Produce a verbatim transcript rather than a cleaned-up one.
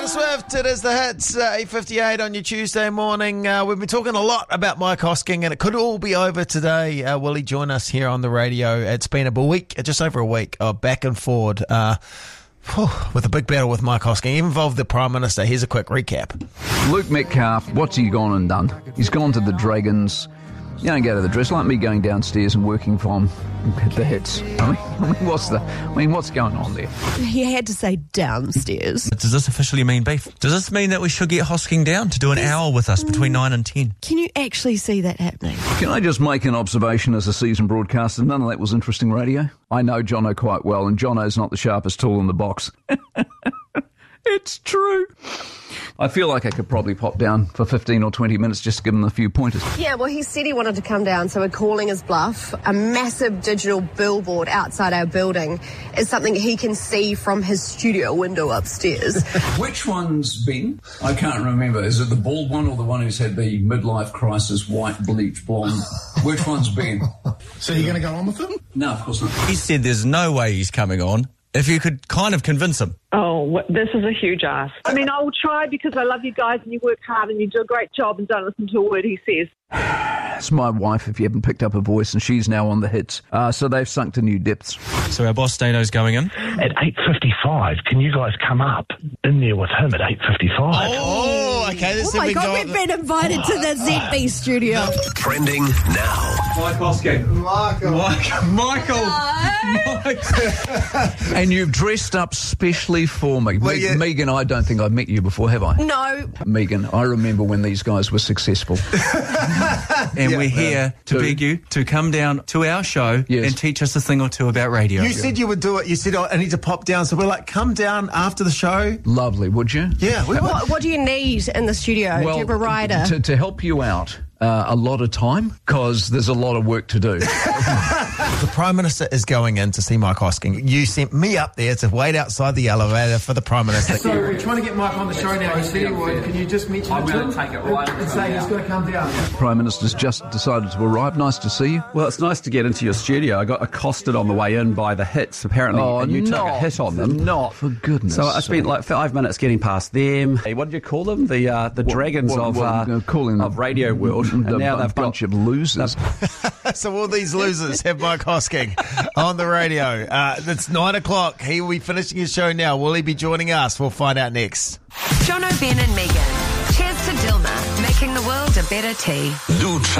Taylor Swift, it is the hits, uh, eight fifty-eight on your Tuesday morning. Uh, we've been talking a lot about Mike Hosking, and it could all be over today. Uh, will he join us here on the radio? It's been a week, just over a week, of back and forward uh, with a big battle with Mike Hosking. He involved the Prime Minister. Here's a quick recap. Luke Metcalf, what's he gone and done? He's gone to the Dragons. You don't go to the dress, like me going downstairs and working from the hits. I mean, I mean, what's the? I mean, what's going on there? He had to say downstairs. Does this officially mean beef? Does this mean that we should get Hosking down to do an hour with us between nine and ten? Can you actually see that happening? Can I just make an observation as a seasoned broadcaster? None of that was interesting radio. I know Jono quite well, and Jono's not the sharpest tool in the box. It's true. I feel like I could probably pop down for fifteen or twenty minutes just to give him a few pointers. Yeah, well, he said he wanted to come down, so we're calling his bluff. A massive digital billboard outside our building is something he can see from his studio window upstairs. Which one's Ben? I can't remember. Is it the bald one or the one who's had the midlife crisis, white, bleached, blonde? Which one's Ben? So you're going to go on with him? No, of course not. He said there's no way he's coming on. If you could kind of convince him. Oh, wh- this is a huge ask. I mean, I will try because I love you guys and you work hard and you do a great job and don't listen to a word he says. It's my wife, if you haven't picked up her voice, and she's now on the hits. Uh, so they've sunk to new depths. So our boss Dano's going in? At eight fifty-five, can you guys come up in there with him at eight fifty-five? Oh, okay. This Oh my God, we've been invited to the Z B studio. Trending now. Mike Hosking. Michael. Michael. Michael. And you've dressed up specially for me. Well, Me- yeah. Megan, I don't think I've met you before, have I? No. Megan, I remember when these guys were successful. And Yeah, we're here to Two. beg you to come down to our show Yes. and teach us a thing or two about radio. You said you would do it. You said, oh, I need to pop down. So we're like, come down after the show. Lovely, would you? Yeah, we would. What, what do you need in the studio? do you have a rider? To, to help you out, uh, a lot of time, because there's a lot of work to do. The Prime Minister is going in to see Mike Hosking. You sent me up there to wait outside the elevator for the Prime Minister. So we're trying to get Mike on the show now. He said he would. Can you just mention it to him take it right and say he's going to come down? Prime Minister's just decided to arrive. Nice to see you. Well, it's nice to get into your studio. I got accosted on the way in by the hits, apparently, Oh, and you took not, a hit on them. Not, for goodness So I spent sake. like five minutes getting past them. Hey, what did you call them? The uh, the What- dragons what- of what uh, I'm gonna call them? of Radio World, The and now bu- they've bunch got of losers. So all these losers have Mike Hosking on the radio. Uh, it's nine o'clock. He will be finishing his show now. Will he be joining us? We'll find out next. Jono, Ben and Megan. Cheers to Dilma, making the world a better tea. Lucha.